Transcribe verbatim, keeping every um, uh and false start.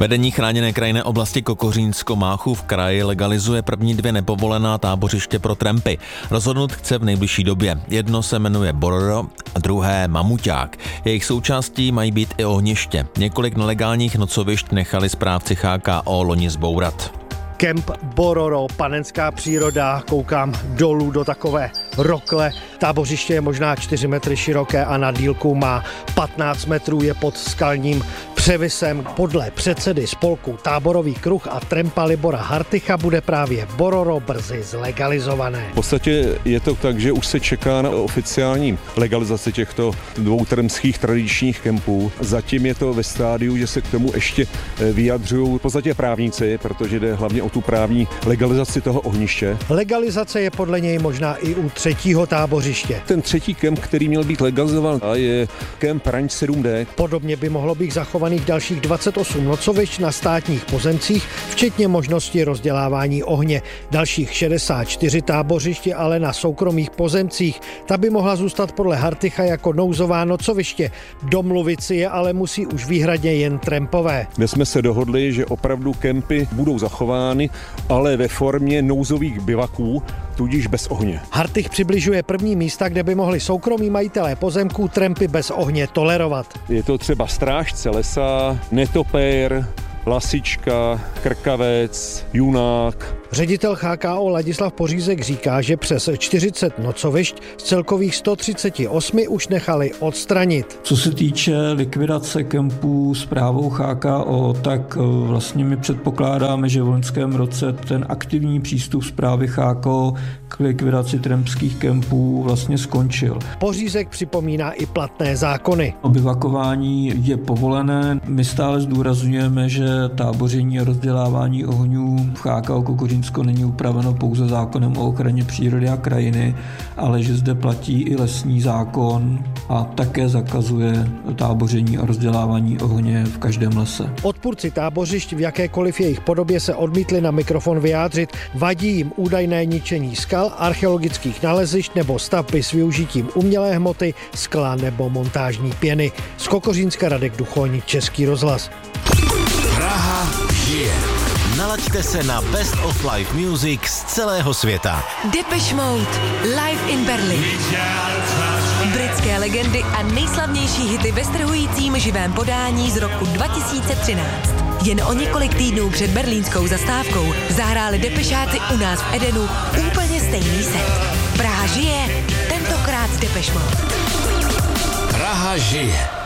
Vedení chráněné krajinné oblasti Kokořínsko-Máchův v kraji legalizuje první dvě nepovolená tábořiště pro trampy. Rozhodnut chce v nejbližší době. Jedno se jmenuje Bororo a druhé Mamuťák. Jejich součástí mají být i ohniště. Několik nelegálních nocovišť nechali správci H K O loni zbourat. Kemp Bororo, panenská příroda, koukám dolů do takové rokle. Tábořiště je možná čtyři metry široké a na dílku má patnáct metrů, je pod skalním převisem. Podle předsedy spolku Táborový kruh a trampa Libora Hartycha bude právě Bororo brzy zlegalizované. V podstatě je to tak, že už se čeká na oficiální legalizaci těchto dvou trampských tradičních kempů. Zatím je to ve stádiu, že se k tomu ještě vyjadřují v podstatě právníci, protože jde hlavně o tu právní legalizaci toho ohniště. Legalizace je podle něj možná i u třetího tábořiště. Ten třetí kemp, který měl být legalizován, je kemp Ranch sedm D. Podobně by mohlo být zachovaných dalších dvacet osm nocovišť na státních pozemcích, včetně možnosti rozdělávání ohně. Dalších šedesát čtyři tábořiště ale na soukromých pozemcích. Ta by mohla zůstat podle Hartycha jako nouzová nocoviště. Domluvit si je ale musí už výhradně jen trampové. Dnes jsme se dohodli, že opravdu kempy budou zachovány, ale ve formě nouzových bivaků, tudíž bez ohně. Hartych přibližuje první místa, kde by mohli soukromí majitelé pozemků trampy bez ohně tolerovat. Je to třeba strážce lesa, netopér, lasička, krkavec, junák. Ředitel H K O Ladislav Pořízek říká, že přes čtyřicet nocovišť z celkových sto třicet osm už nechali odstranit. Co se týče likvidace kempů správou H K O, tak vlastně my předpokládáme, že v loňském roce ten aktivní přístup správy H K O k likvidaci trampských kempů vlastně skončil. Pořízek připomíná i platné zákony. Obyvakování je povolené. My stále zdůrazňujeme, že táboření a rozdělávání ohňů v H K O Kokořínsko není upraveno pouze zákonem o ochraně přírody a krajiny, ale že zde platí i lesní zákon a také zakazuje táboření a rozdělávání ohně v každém lese. Odpůrci tábořišť v jakékoliv jejich podobě se odmítli na mikrofon vyjádřit. Vadí jim údajné ničení skal, archeologických nalezišť nebo stavby s využitím umělé hmoty, skla nebo montážní pěny. Z Kokořínska Radek Duchoň, Český rozhlas. Praha žije. Nalaďte se na Best of Live Music z celého světa. Depeche Mode, Live in Berlin. Britské legendy a nejslavnější hity ve strhujícím živém podání z roku dva tisíce třináct. Jen o několik týdnů před berlínskou zastávkou zahráli Depešáci u nás v Edenu úplně stejný set. Praha žije, tentokrát s Depeche Mode. Praha žije.